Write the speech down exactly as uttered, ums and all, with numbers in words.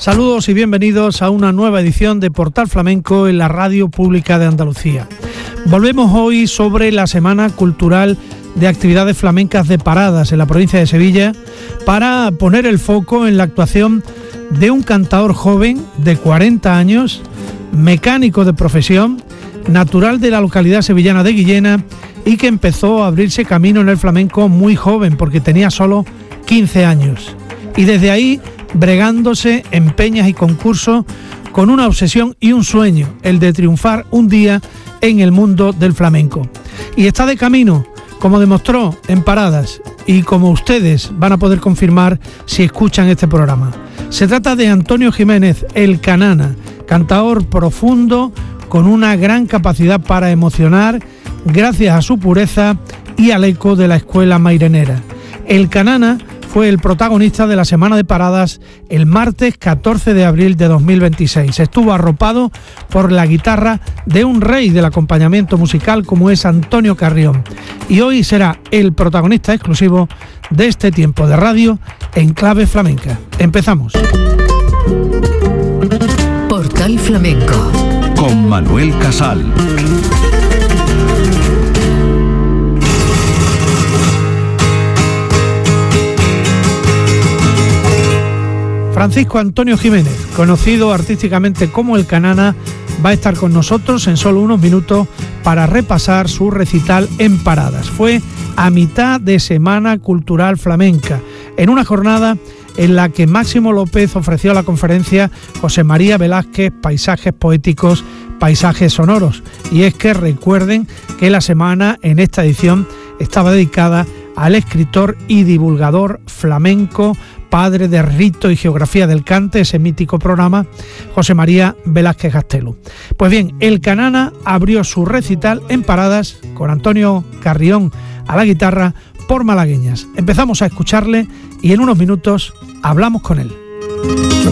Saludos y bienvenidos a una nueva edición de Portal Flamenco en la Radio Pública de Andalucía. Volvemos hoy sobre la Semana Cultural de Actividades Flamencas de Paradas en la provincia de Sevilla para poner el foco en la actuación de un cantador joven de cuarenta años, mecánico de profesión, natural de la localidad sevillana de Guillena y que empezó a abrirse camino en el flamenco muy joven porque tenía solo quince años. Y desde ahí bregándose en peñas y concursos con una obsesión y un sueño, el de triunfar un día en el mundo del flamenco. Y está de camino, como demostró en Paradas y como ustedes van a poder confirmar si escuchan este programa. Se trata de Antonio Jiménez, el Canana, cantador profundo con una gran capacidad para emocionar gracias a su pureza y al eco de la escuela mairenera. El Canana fue el protagonista de la Semana de Paradas el martes catorce de abril de dos mil veintiséis. Estuvo arropado por la guitarra de un rey del acompañamiento musical como es Antonio Carrión. Y hoy será el protagonista exclusivo de este tiempo de radio en clave flamenca. Empezamos. Portal Flamenco con Manuel Casal. Francisco Antonio Jiménez, conocido artísticamente como el Canana, va a estar con nosotros en solo unos minutos para repasar su recital en Paradas. Fue a mitad de Semana Cultural Flamenca, en una jornada en la que Máximo López ofreció la conferencia José María Velázquez, Paisajes Poéticos, Paisajes Sonoros. Y es que recuerden que la semana en esta edición estaba dedicada al escritor y divulgador flamenco, padre de Rito y Geografía del Cante, ese mítico programa, José María Velázquez Gastelu. Pues bien, el Canana abrió su recital en Paradas con Antonio Carrión a la guitarra por malagueñas. Empezamos a escucharle y en unos minutos hablamos con él.